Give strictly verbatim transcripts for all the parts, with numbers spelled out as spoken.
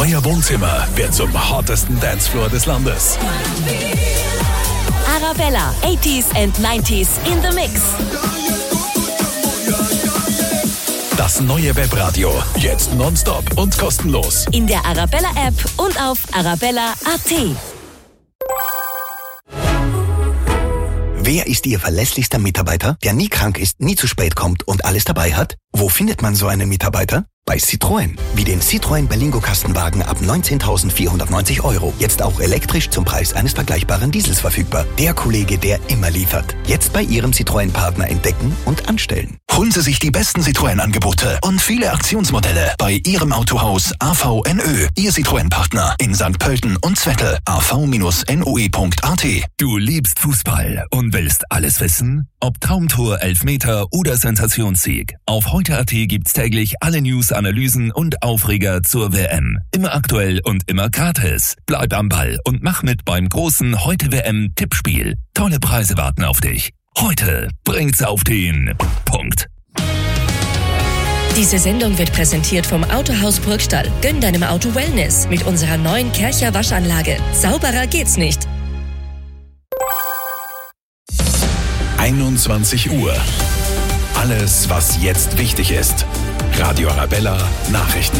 Euer Wohnzimmer wird zum hottesten Dancefloor des Landes. Arabella, eighties and nineties in the mix. Das neue Webradio. Jetzt nonstop und kostenlos. In der Arabella-App und auf arabella punkt at. Wer ist Ihr verlässlichster Mitarbeiter, der nie krank ist, nie zu spät kommt und alles dabei hat? Wo findet man so einen Mitarbeiter? Bei Citroën. Wie den Citroën Berlingo Kastenwagen ab neunzehntausendvierhundertneunzig Euro. Jetzt auch elektrisch zum Preis eines vergleichbaren Diesels verfügbar. Der Kollege, der immer liefert. Jetzt bei Ihrem Citroën-Partner entdecken und anstellen. Holen Sie sich die besten Citroën-Angebote und viele Aktionsmodelle bei Ihrem Autohaus A V N Ö. Ihr Citroën-Partner in Sankt Pölten und Zwettl. a v Bindestrich n o e punkt a t. Du liebst Fußball und willst alles wissen? Ob Traumtor, Elfmeter oder Sensationssieg. Auf heute punkt a t gibt's täglich alle News, Analysen und Aufreger zur W M. Immer aktuell und immer gratis. Bleib am Ball und mach mit beim großen Heute-W M-Tippspiel. Tolle Preise warten auf dich. Heute bringt's auf den Punkt. Diese Sendung wird präsentiert vom Autohaus Burgstall. Gönn deinem Auto Wellness mit unserer neuen Kercher Waschanlage. Sauberer geht's nicht. einundzwanzig Uhr. Alles, was jetzt wichtig ist. Radio Arabella Nachrichten.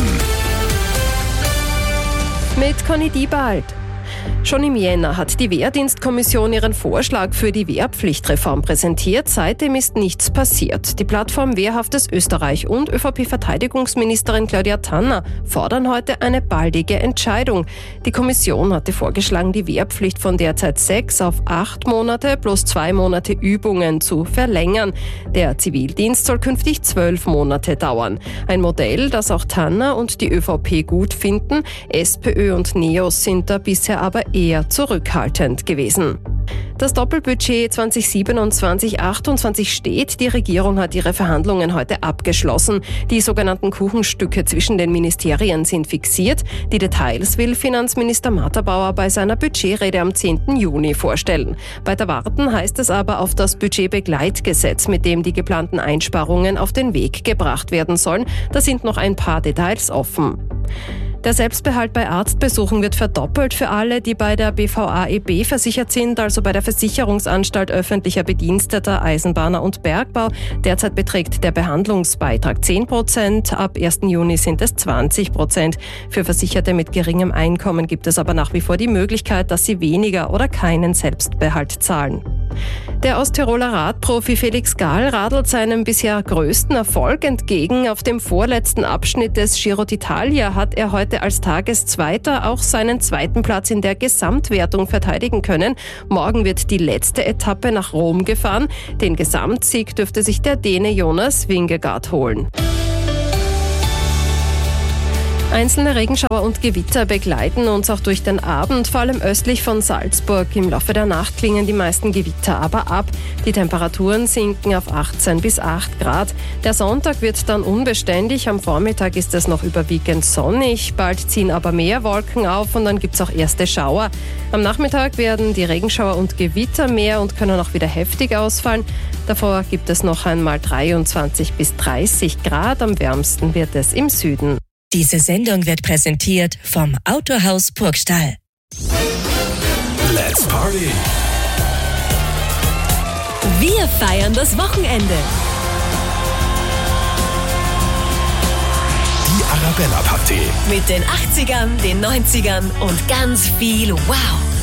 Mit Conny Diebald. Schon im Jänner hat die Wehrdienstkommission ihren Vorschlag für die Wehrpflichtreform präsentiert. Seitdem ist nichts passiert. Die Plattform Wehrhaftes Österreich und ÖVP-Verteidigungsministerin Claudia Tanner fordern heute eine baldige Entscheidung. Die Kommission hatte vorgeschlagen, die Wehrpflicht von derzeit sechs auf acht Monate plus zwei Monate Übungen zu verlängern. Der Zivildienst soll künftig zwölf Monate dauern. Ein Modell, das auch Tanner und die ÖVP gut finden. SPÖ und NEOS sind da bisher aber eher zurückhaltend gewesen. Das Doppelbudget zwanzig siebenundzwanzig achtundzwanzig steht. Die Regierung hat ihre Verhandlungen heute abgeschlossen. Die sogenannten Kuchenstücke zwischen den Ministerien sind fixiert. Die Details will Finanzminister Matterbauer bei seiner Budgetrede am zehnten Juni vorstellen. Weiter warten heißt es aber auf das Budgetbegleitgesetz, mit dem die geplanten Einsparungen auf den Weg gebracht werden sollen. Da sind noch ein paar Details offen. Der Selbstbehalt bei Arztbesuchen wird verdoppelt für alle, die bei der B V A E B versichert sind, also bei der Versicherungsanstalt öffentlicher Bediensteter, Eisenbahner und Bergbau. Derzeit beträgt der Behandlungsbeitrag zehn Prozent, ab ersten Juni sind es zwanzig Prozent. Für Versicherte mit geringem Einkommen gibt es aber nach wie vor die Möglichkeit, dass sie weniger oder keinen Selbstbehalt zahlen. Der Osttiroler Radprofi Felix Gall radelt seinem bisher größten Erfolg entgegen. Auf dem vorletzten Abschnitt des Giro d'Italia hat er heute als Tageszweiter auch seinen zweiten Platz in der Gesamtwertung verteidigen können. Morgen wird die letzte Etappe nach Rom gefahren. Den Gesamtsieg dürfte sich der Däne Jonas Vingegaard holen. Einzelne Regenschauer und Gewitter begleiten uns auch durch den Abend, vor allem östlich von Salzburg. Im Laufe der Nacht klingen die meisten Gewitter aber ab. Die Temperaturen sinken auf achtzehn bis acht Grad. Der Sonntag wird dann unbeständig. Am Vormittag ist es noch überwiegend sonnig. Bald ziehen aber mehr Wolken auf und dann gibt es auch erste Schauer. Am Nachmittag werden die Regenschauer und Gewitter mehr und können auch wieder heftig ausfallen. Davor gibt es noch einmal dreiundzwanzig bis dreißig Grad. Am wärmsten wird es im Süden. Diese Sendung wird präsentiert vom Autohaus Burgstall. Let's Party! Wir feiern das Wochenende. Die Arabella Party. Mit den achtzigern, den neunzigern und ganz viel Wow.